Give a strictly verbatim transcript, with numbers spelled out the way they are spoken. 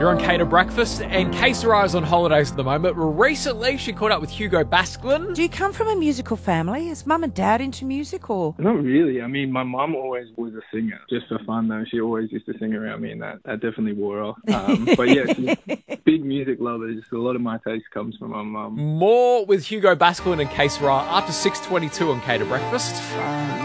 You're on Cater Breakfast, and Kay Sarai is on holidays at the moment. Recently, she caught up with Hugo Basklin. Do you come from a musical family? Is mum and dad into music or? Not really. I mean, my mum always was a singer, just for fun though. She always used to sing around me, and that, that definitely wore off. Um, but yeah, she's a big music lover. Just a lot of my taste comes from my mum. More with Hugo Basklin and Kay Sarai after six twenty-two on Cater Breakfast.